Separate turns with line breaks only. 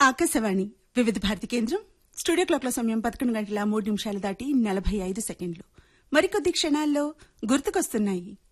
ఆకాశవాణి వివిధ భారతి కేంద్రం స్టూడియో క్లాక్ల సమయం 11 గంటల 3 నిమిషాలు దాటి 45 సెకండ్లు. మరికొద్ది క్షణాల్లో గుర్తుకొస్తున్నాయి.